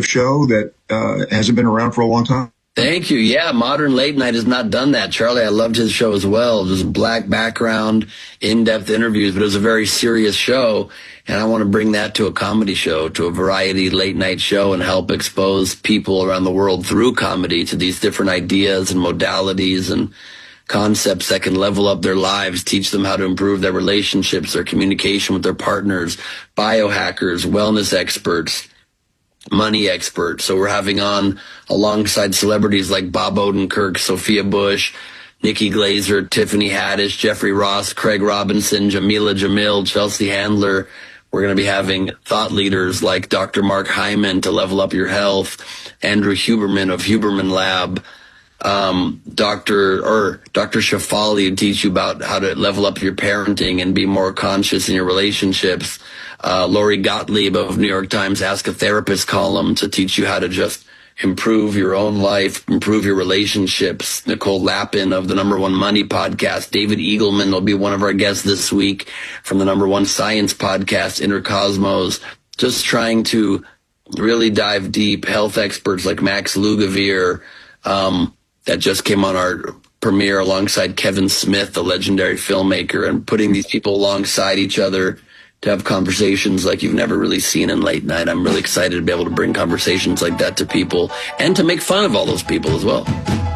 of show that hasn't been around for a long time. Thank you. Yeah, Modern Late Night has not done that. Charlie, I loved his show as well. Just black background, in-depth interviews, but it was a very serious show. And I want to bring that to a comedy show, to a variety late night show, and help expose people around the world through comedy to these different ideas and modalities and concepts that can level up their lives, teach them how to improve their relationships, their communication with their partners, biohackers, wellness experts, money experts. So we're having on alongside celebrities like Bob Odenkirk, Sophia Bush, Nikki Glaser, Tiffany Haddish, Jeffrey Ross, Craig Robinson, Jamila Jamil, Chelsea Handler. We're going to be having thought leaders like Dr. Mark Hyman to level up your health, Andrew Huberman of Huberman Lab, Dr. Shafali to teach you about how to level up your parenting and be more conscious in your relationships. Lori Gottlieb of New York Times Ask a Therapist column to teach you how to just improve your own life, improve your relationships. Nicole Lapin of the #1 Money podcast. David Eagleman will be one of our guests this week from the #1 Science podcast, Inner Cosmos. Just trying to really dive deep. Health experts like Max Lugavere, that just came on our premiere alongside Kevin Smith, the legendary filmmaker, and putting these people alongside each other to have conversations like you've never really seen in late night. I'm really excited to be able to bring conversations like that to people and to make fun of all those people as well.